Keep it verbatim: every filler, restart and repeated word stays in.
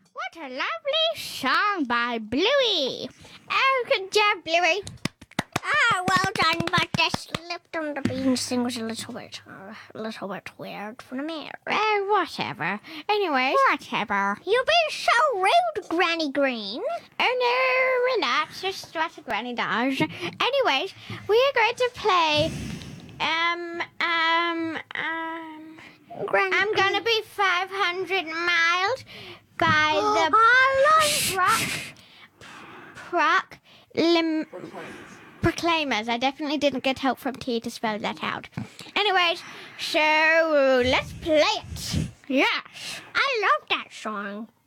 What a lovely song by Bluey. Oh, good job, Bluey. Ah, well done, but the slipped on the beans thing was a little bit, uh, a little bit weird for me. Oh, whatever. Anyways, whatever. You're being so rude, Granny Green. Oh, no, we're not. Just what a granny does. Anyways, we are going to play, um, um, um, Granny I'm going to be five hundred miles by the Oh, Proc, Proc, Lim... Proclaimers. I definitely didn't get help from T to spell that out. Anyways, so let's play it. yes, I love that song.